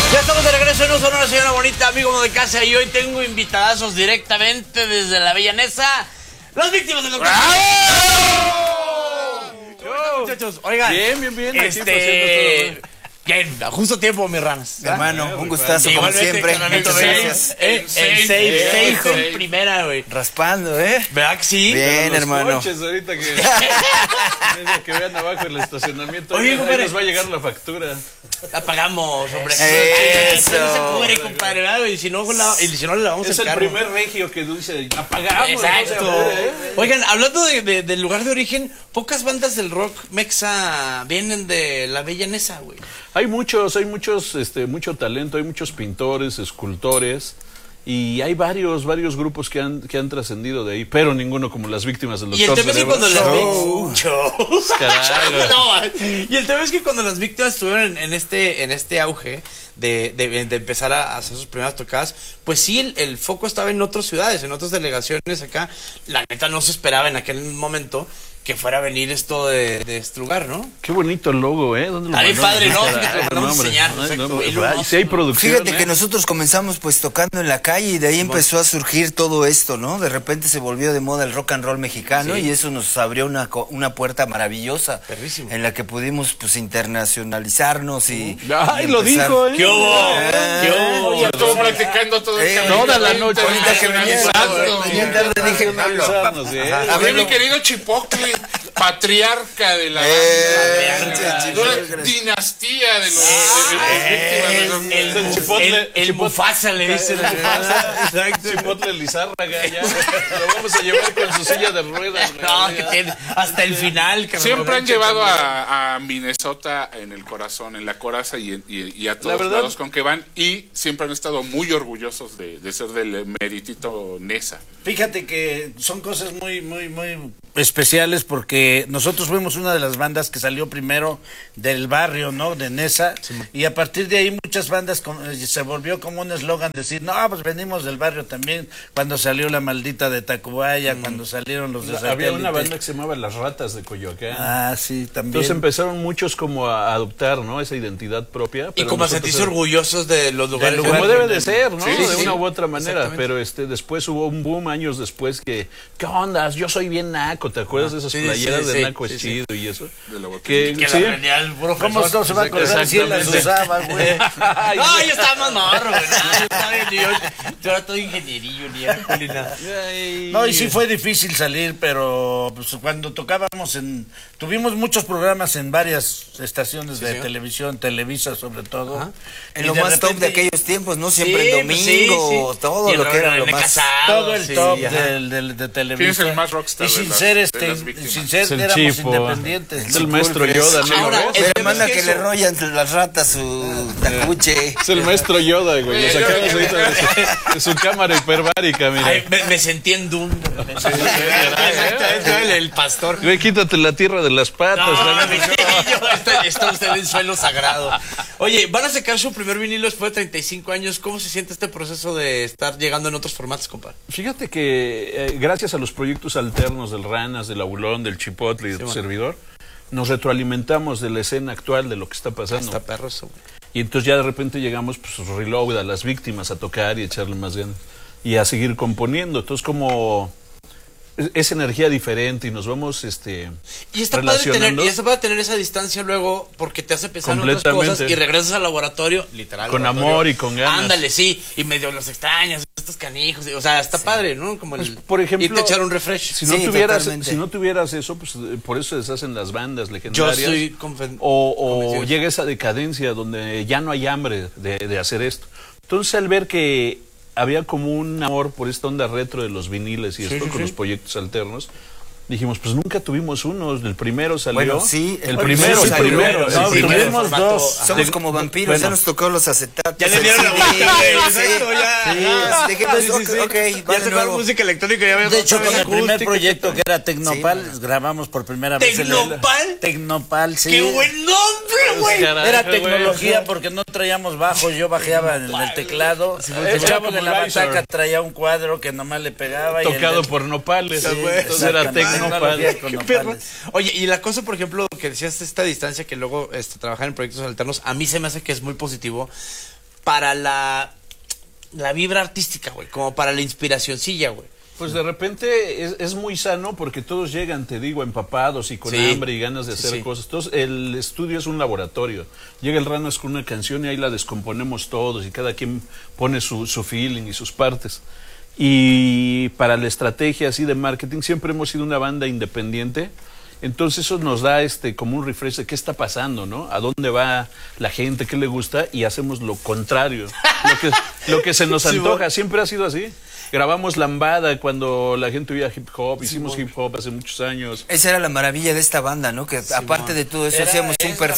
Ya estamos de regreso en Un Sonora, señora bonita, amigo de casa, y hoy tengo invitadazos directamente desde la Bella Nesa, las víctimas del doctor. Muchachos, oigan. Bien. Bien, justo tiempo, mis ranas. Hermano, un gustazo como siempre. Muchas gracias. El safe en primera, güey. Raspando, ¿Verdad que sí? Bien, hermano. Coches ahorita que vean abajo el estacionamiento. Oye, compadre, nos va a llegar la factura. La pagamos, hombre. Eso. No se pudre, compadre, ¿verdad? Y si no, le vamos a Es el primer regio que dice apagamos. Exacto. Oigan, hablando del lugar de origen, pocas bandas del rock mexa vienen de la Bella Nesa, güey. Hay mucho talento, hay muchos pintores, escultores. Y hay varios grupos que han trascendido de ahí, pero ninguno como las víctimas del Y el doctor tema es que Cerebro. Y el tema es que cuando las víctimas estuvieron en este auge de empezar a hacer sus primeras tocadas, pues sí, el foco estaba en otras ciudades, en otras delegaciones acá. La neta no se esperaba en aquel momento que fuera a venir esto de este lugar, ¿no? Qué bonito el logo, ¿Dónde lo Ay, mandó? padre, ¿no? Fíjate, lo vamos a enseñar. Sí hay producción. Fíjate que nosotros comenzamos pues tocando en la calle y de ahí empezó a surgir todo esto, ¿no? De repente se volvió de moda el rock and roll mexicano y eso nos abrió una puerta maravillosa. Perrísimo. En la que pudimos pues internacionalizarnos y... Ay, y lo empezar. dijo, ¿Qué hubo? Ya estuvo practicando todo el camino. Toda la noche. Ahorita que venía tarde dije, A A ver, mi querido Chipotle, patriarca de la dinastía de los víctimas. El Mufasa le dice. Exacto. Chipotle Lizárraga, ya. Lo vamos a llevar con su silla de ruedas. No, que tiene hasta el final. Siempre han llevado a Minnesota en el corazón, en la coraza y a todos lados con que van, y siempre han estado muy orgullosos de ser del meritito Nesa. Fíjate que son cosas muy especiales porque nosotros fuimos una de las bandas que salió primero del barrio, ¿no? De Nesa, y a partir de ahí muchas bandas se volvió como un eslogan decir, no, pues venimos del barrio también, cuando salió La Maldita de Tacubaya, cuando salieron los de Había Satélite. una banda que se llamaba Las Ratas de Coyoacán. Ah, sí, también. Entonces empezaron muchos como a adoptar, ¿no? Esa identidad propia. Y como a sentirse orgullosos de los lugares. Como debe de ser, ¿no? Sí, de sí. una u otra manera. Pero después hubo un boom años después que, ¿qué ondas? Yo soy bien naco, ¿te acuerdas de esas playeras de naco es chido y eso? Que la aprendía el profesor. ¿Cómo no se va a acordar si él las usaba, güey? No, yo estaba más morro, güey. Yo estaba yo era todo ingenierillo, ni era nada. No, y sí fue difícil salir, pero pues, cuando tocábamos tuvimos muchos programas en varias estaciones de televisión, Televisa sobre todo. Ajá. En lo más top de aquellos tiempos, ¿no? Siempre el domingo, todo y lo que era lo más... Todo el top de Televisa. ¿Quién es el más rockstar? Y sin ser éramos independientes. Es el maestro Yoda, ¿no? Ahora, Pero manda que le rollan las ratas su tacuche. Es el maestro Yoda, güey. Lo sacamos ahorita de su cámara hiperbárica, mira. Ay, me sentí en Dune. El pastor. Güey, quítate la tierra de las patas. Está usted en suelo sagrado. Oye, van a sacar su primer vinilo después de 35 años. ¿Cómo se siente este proceso de estar llegando en otros formatos, compadre? Fíjate que gracias a los proyectos alternos del Ranas, del Abulón, del Chipotle y de tu servidor, nos retroalimentamos de la escena actual, de lo que está pasando. Está perro eso, güey. Y entonces ya de repente llegamos, pues, reload a las víctimas, a tocar y echarle más ganas. Y a seguir componiendo. Entonces como... es energía diferente y nos vamos y está relacionando. padre tener esa distancia luego porque te hace pensar en otras cosas y regresas al laboratorio, literal. Con amor y con ganas. Ándale, sí, y medio los extrañas, estos canijos, o sea, está padre, ¿no? Como pues, por ejemplo, irte a echar un refresh. Si no tuvieras eso, pues por eso se deshacen las bandas legendarias. Yo soy o llega esa decadencia donde ya no hay hambre de hacer esto. Entonces al ver que había como un amor por esta onda retro de los viniles y con los proyectos alternos, dijimos, pues nunca tuvimos uno. El primero salió. Bueno, sí, el primero. Tuvimos dos. Somos como vampiros, ya nos tocó los acetatos. Ya le dieron la vuelta. Ya tocaron música electrónica. De hecho, con el primer proyecto que era Tecnopal, grabamos por primera vez. ¿Tecnopal? Tecnopal, sí. ¡Qué buen nombre, güey! Era tecnología porque no traíamos bajo, yo bajeaba en el teclado. El chavo de la bataca traía un cuadro que nomás le pegaba. Tocado por nopales. Entonces era Tecnopal. Oye, y la cosa, por ejemplo, que decías esta distancia que luego trabajar en proyectos alternos, a mí se me hace que es muy positivo. para la vibra artística, güey, como para la inspiracioncilla, güey. Pues de repente es muy sano porque todos llegan, te digo, empapados y con hambre y ganas de hacer cosas. Entonces el estudio es un laboratorio. Llega el Ranas con una canción y ahí la descomponemos todos y cada quien pone su feeling y sus partes. Y para la estrategia así de marketing siempre hemos sido una banda independiente. Entonces eso nos da como un refresh de qué está pasando, ¿no? A dónde va la gente, qué le gusta, y hacemos lo contrario. Lo que se nos antoja, siempre ha sido así. Grabamos Lambada cuando la gente oía hip hop, hicimos hip hop hace muchos años. Esa era la maravilla de esta banda, ¿no? Que aparte de todo eso hacíamos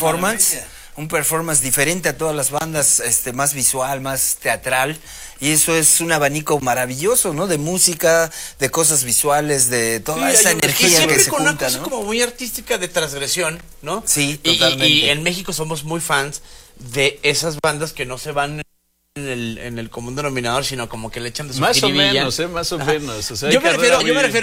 un performance diferente a todas las bandas, más visual, más teatral, y eso es un abanico maravilloso, ¿no? De música, de cosas visuales, de toda esa energía que se junta, ¿no? Una cosa como muy artística de transgresión, ¿no? Sí, totalmente. Y en México somos muy fans de esas bandas que no se van en el común denominador, sino como que le echan de su jiribilla. Más o menos. O sea, yo me refiero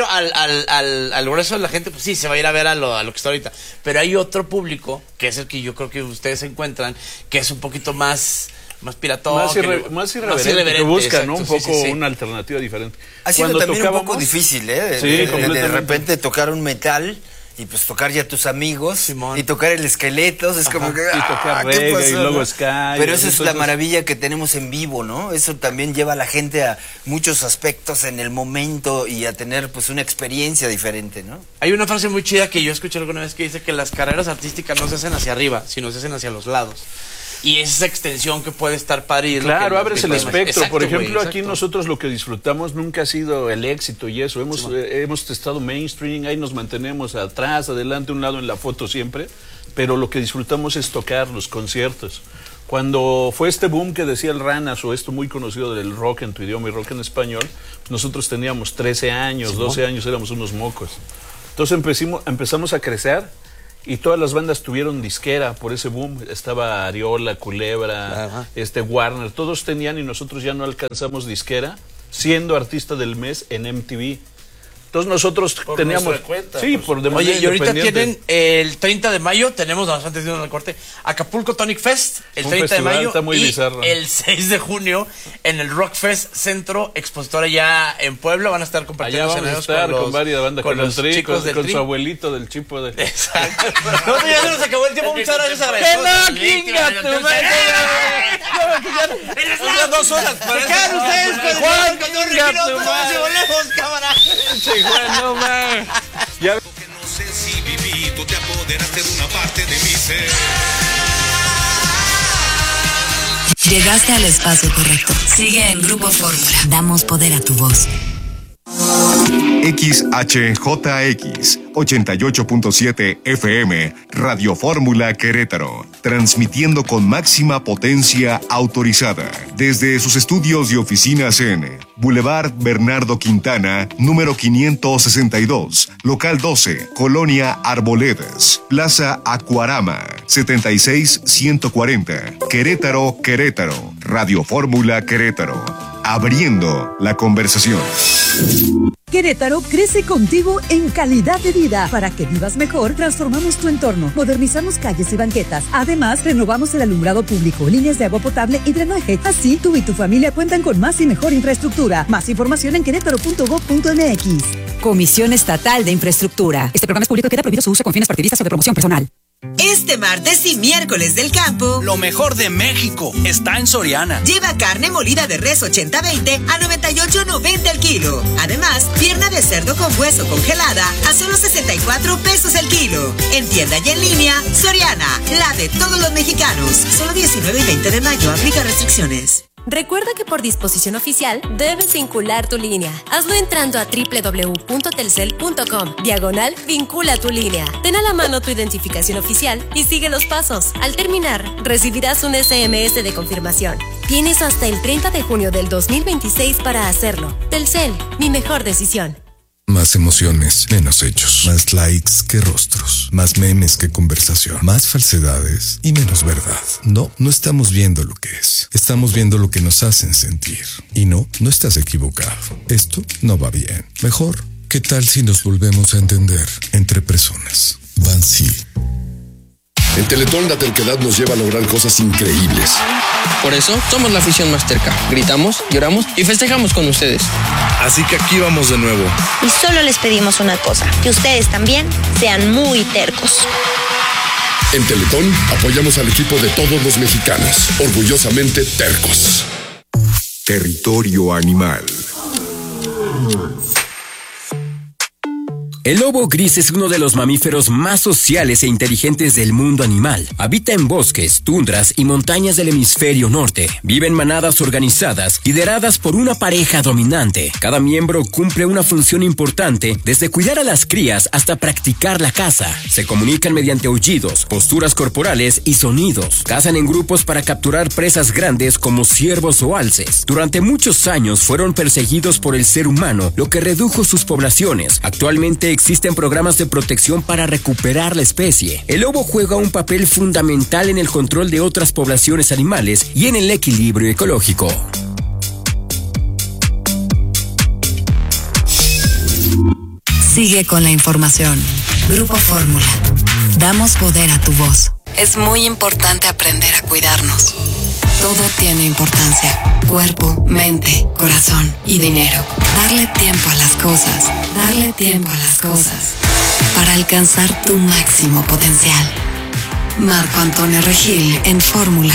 al grueso de la gente, pues sí, se va a ir a ver a lo que está ahorita. Pero hay otro público, que es el que yo creo que ustedes encuentran, que es un poquito más piratón. Más irreverente, que busca, ¿no? Un poco una alternativa diferente. Ha sido también un poco difícil, ¿eh? De repente tocar un metal y pues tocar ya tus amigos, Simón, y tocar el Esqueletos, es como que y tocar reggae, pasó, y luego ska. Pero eso es la maravilla que tenemos en vivo, ¿no? Eso también lleva a la gente a muchos aspectos en el momento y a tener pues una experiencia diferente, ¿no? Hay una frase muy chida que yo escuché alguna vez que dice que las carreras artísticas no se hacen hacia arriba, sino se hacen hacia los lados. Y esa extensión que puede estar padre. Y claro, abres el espectro. Exacto, por ejemplo, aquí nosotros lo que disfrutamos nunca ha sido el éxito y eso. Hemos estado mainstream, ahí nos mantenemos atrás, adelante, un lado en la foto siempre. Pero lo que disfrutamos es tocar los conciertos. Cuando fue este boom que decía el Ranas, o esto muy conocido del rock en tu idioma y rock en español, nosotros teníamos 13 años, 12 años, éramos unos mocos. Entonces empezamos a crecer. Y todas las bandas tuvieron disquera por ese boom. Estaba Ariola, Culebra, Warner, todos tenían y nosotros ya no alcanzamos disquera, siendo artista del mes en MTV. Entonces nosotros teníamos cuenta, sí, por de manera y ahorita tienen el 30 de mayo, tenemos, antes de ir al corte, Acapulco Tonic Fest, el 30 de mayo, y bizarro. El 6 de junio en el Rock Fest Centro Expositora ya en Puebla, van a estar compartiendo escenarios con varias bandas, con los chicos del Tri, su abuelito del Chipo de... Exacto. No, ya se nos acabó el tiempo, muchas gracias a las 2 horas. Se quedan ustedes con Juan, y volvemos, cámara. Juan, no más. Ya. Que no sé si viví, tú te apoderaste de una parte de mi ser. Llegaste al espacio correcto. Sigue en Grupo Fórmula. Damos poder a tu voz. XHJX 88.7 FM Radio Fórmula Querétaro, transmitiendo con máxima potencia autorizada desde sus estudios y oficinas en Boulevard Bernardo Quintana, número 562, local 12, Colonia Arboledas, Plaza Acuarama, 76140, Querétaro, Querétaro. Radio Fórmula Querétaro, abriendo la conversación. Querétaro crece contigo en calidad de vida. Para que vivas mejor, transformamos tu entorno, modernizamos calles y banquetas. Además, renovamos el alumbrado público, líneas de agua potable y drenaje. Así, tú y tu familia cuentan con más y mejor infraestructura. Más información en querétaro.gov.mx. Comisión Estatal de Infraestructura. Este programa es público y queda prohibido su uso con fines partidistas o de promoción personal. Este martes y miércoles del campo, lo mejor de México está en Soriana. Lleva carne molida de res 80-20 a 98.90 el kilo. Además, pierna de cerdo con hueso congelada a solo 64 pesos el kilo. En tienda y en línea, Soriana, la de todos los mexicanos. Solo 19 y 20 de mayo, aplica restricciones. Recuerda que por disposición oficial debes vincular tu línea. Hazlo entrando a www.telcel.com/vincula tu línea. Ten a la mano tu identificación oficial y sigue los pasos. Al terminar, recibirás un SMS de confirmación. Tienes hasta el 30 de junio del 2026 para hacerlo. Telcel, mi mejor decisión. Más emociones, menos hechos. Más likes que rostros. Más memes que conversación. Más falsedades y menos verdad. No estamos viendo lo que es. Estamos viendo lo que nos hacen sentir. Y no estás equivocado. Esto no va bien. Mejor, ¿qué tal si nos volvemos a entender entre personas? Bansi. En Teletón la terquedad nos lleva a lograr cosas increíbles. Por eso somos la afición más terca. Gritamos, lloramos y festejamos con ustedes. Así que aquí vamos de nuevo. Y solo les pedimos una cosa, que ustedes también sean muy tercos. En Teletón apoyamos al equipo de todos los mexicanos, orgullosamente tercos. Territorio animal. El lobo gris es uno de los mamíferos más sociales e inteligentes del mundo animal. Habita en bosques, tundras y montañas del hemisferio norte. Vive en manadas organizadas, lideradas por una pareja dominante. Cada miembro cumple una función importante, desde cuidar a las crías hasta practicar la caza. Se comunican mediante aullidos, posturas corporales y sonidos. Cazan en grupos para capturar presas grandes como ciervos o alces. Durante muchos años fueron perseguidos por el ser humano, lo que redujo sus poblaciones. Actualmente existen programas de protección para recuperar la especie. El lobo juega un papel fundamental en el control de otras poblaciones animales y en el equilibrio ecológico. Sigue con la información. Grupo Fórmula. Damos poder a tu voz. Es muy importante aprender a cuidarnos. Todo tiene importancia. Cuerpo, mente, corazón y dinero. Darle tiempo a las cosas. Darle tiempo a las cosas. Para alcanzar tu máximo potencial. Marco Antonio Regil en Fórmula.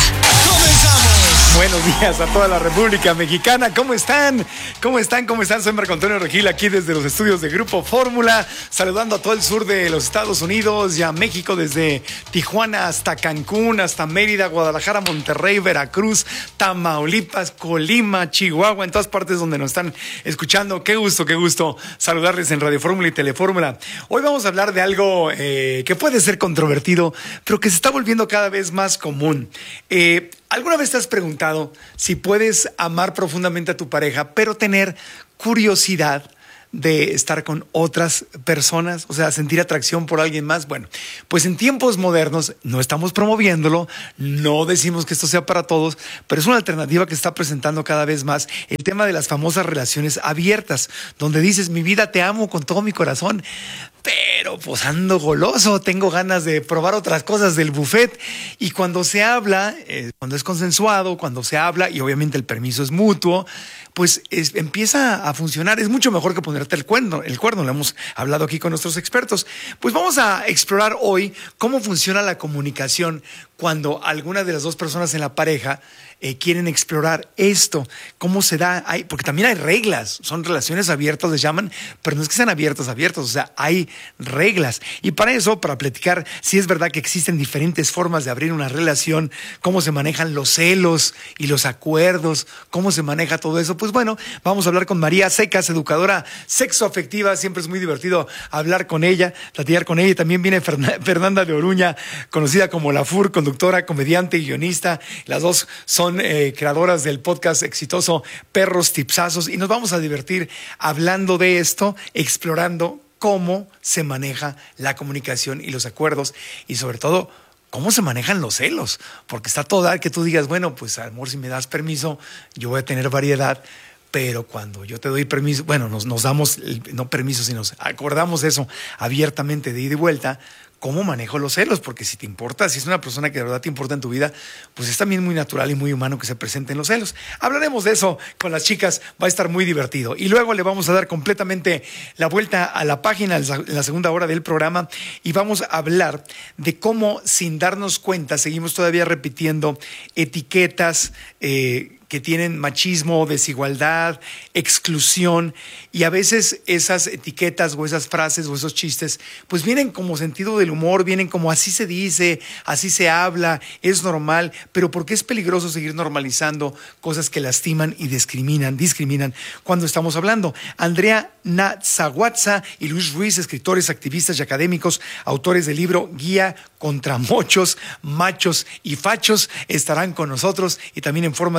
Buenos días a toda la República Mexicana. ¿Cómo están? ¿Cómo están? Soy Marco Antonio Regil, aquí desde los estudios de Grupo Fórmula, saludando a todo el sur de los Estados Unidos y a México, desde Tijuana hasta Cancún, hasta Mérida, Guadalajara, Monterrey, Veracruz, Tamaulipas, Colima, Chihuahua, en todas partes donde nos están escuchando. Qué gusto saludarles en Radio Fórmula y Telefórmula. Hoy vamos a hablar de algo que puede ser controvertido, pero que se está volviendo cada vez más común. ¿Alguna vez te has preguntado si puedes amar profundamente a tu pareja, pero tener curiosidad de estar con otras personas? O sea, sentir atracción por alguien más. Bueno, pues en tiempos modernos no estamos promoviéndolo, no decimos que esto sea para todos, pero es una alternativa que está presentando cada vez más el tema de las famosas relaciones abiertas, donde dices, mi vida, te amo con todo mi corazón, pero pues ando goloso, tengo ganas de probar otras cosas del buffet. Y cuando se habla, cuando es consensuado, cuando se habla y obviamente el permiso es mutuo, pues empieza a funcionar. Es mucho mejor que ponerte el cuerno, lo hemos hablado aquí con nuestros expertos. Pues vamos a explorar hoy cómo funciona la comunicación cuando alguna de las dos personas en la pareja quieren explorar esto, cómo se da, porque también hay reglas, son relaciones abiertas, les llaman, pero no es que sean abiertas, o sea, hay reglas. Y para eso, para platicar si es verdad que existen diferentes formas de abrir una relación, cómo se manejan los celos y los acuerdos, cómo se maneja todo eso, pues bueno, vamos a hablar con María Secas, educadora sexoafectiva. Siempre es muy divertido hablar con ella, platicar con ella. Y también viene Fernanda de Oruña, conocida como La Fur, conductora, comediante y guionista. Las dos son creadoras del podcast exitoso Perros Tipsazos, y nos vamos a divertir hablando de esto, explorando cómo se maneja la comunicación y los acuerdos, y sobre todo cómo se manejan los celos, porque está todo dar que tú digas, bueno, pues amor, si me das permiso, yo voy a tener variedad, pero cuando yo te doy permiso, bueno, nos damos, no permiso, sino acordamos eso abiertamente de ida y vuelta. ¿Cómo manejo los celos? Porque si te importa, si es una persona que de verdad te importa en tu vida, pues es también muy natural y muy humano que se presenten los celos. Hablaremos de eso con las chicas, va a estar muy divertido. Y luego le vamos a dar completamente la vuelta a la página en la segunda hora del programa, y vamos a hablar de cómo, sin darnos cuenta, seguimos todavía repitiendo etiquetas que tienen machismo, desigualdad, exclusión, y a veces esas etiquetas o esas frases o esos chistes pues vienen como sentido del humor, vienen como así se dice, así se habla, es normal, pero ¿por qué es peligroso seguir normalizando cosas que lastiman y discriminan cuando estamos hablando? Andrea Nazahuatza y Luis Ruiz, escritores, activistas y académicos, autores del libro Guía contra Mochos, Machos y Fachos, estarán con nosotros, y también en forma divertida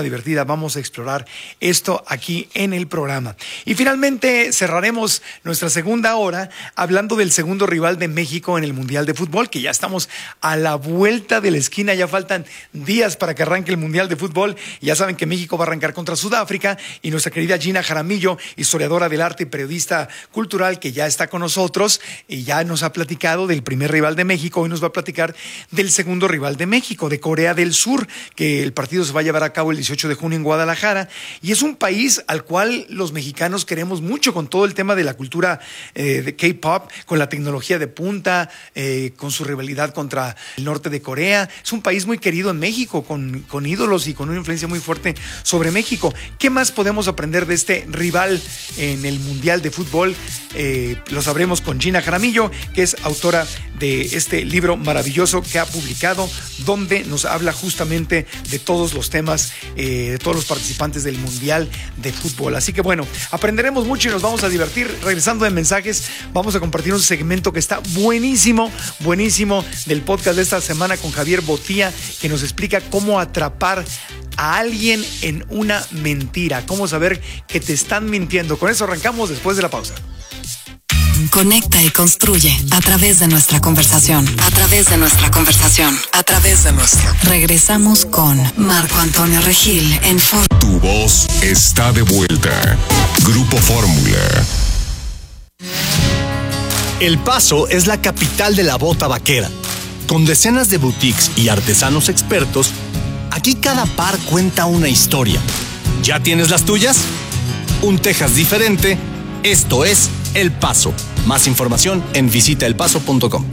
vida vamos a explorar esto aquí en el programa. Y finalmente cerraremos nuestra segunda hora hablando del segundo rival de México en el Mundial de Fútbol, que ya estamos a la vuelta de la esquina, ya faltan días para que arranque el Mundial de Fútbol. Ya saben que México va a arrancar contra Sudáfrica y nuestra querida Gina Jaramillo, historiadora del arte y periodista cultural, que ya está con nosotros y ya nos ha platicado del primer rival de México. Hoy nos va a platicar del segundo rival de México, de Corea del Sur, que el partido se va a llevar a cabo el 18 de junio en Guadalajara, y es un país al cual los mexicanos queremos mucho con todo el tema de la cultura de K-pop, con la tecnología de punta, con su rivalidad contra el norte de Corea. Es un país muy querido en México, con ídolos y con una influencia muy fuerte sobre México. ¿Qué más podemos aprender de este rival en el Mundial de Fútbol? Lo sabremos con Gina Jaramillo, que es autora de este libro maravilloso que ha publicado, donde nos habla justamente de todos los temas, de todos los participantes del Mundial de Fútbol. Así que bueno, aprenderemos mucho y nos vamos a divertir. Regresando de mensajes, vamos a compartir un segmento que está buenísimo, buenísimo, del podcast de esta semana con Javier Botía, que nos explica cómo atrapar a alguien en una mentira, cómo saber que te están mintiendo. Con eso arrancamos después de la pausa. Conecta y construye a través de nuestra conversación. A través de nuestra conversación. A través de nuestra. Regresamos con Marco Antonio Regil en Fórmula. Tu voz está de vuelta. Grupo Fórmula. El Paso es la capital de la bota vaquera. Con decenas de boutiques y artesanos expertos, aquí cada par cuenta una historia. ¿Ya tienes las tuyas? Un Texas diferente. Esto es El Paso. Más información en visitaelpaso.com.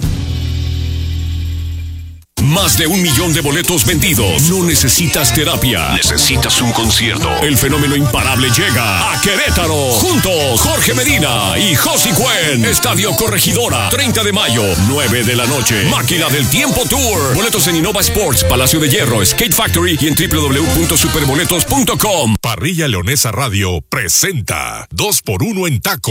Más de 1 millón de boletos vendidos. No necesitas terapia. Necesitas un concierto. El fenómeno imparable llega a Querétaro. Juntos, Jorge Medina y Josie Cuen. Estadio Corregidora, 30 de mayo, 9 de la noche. Máquina del Tiempo Tour. Boletos en Innova Sports, Palacio de Hierro, Skate Factory y en www.superboletos.com. Parrilla Leonesa Radio presenta 2x1 en taco.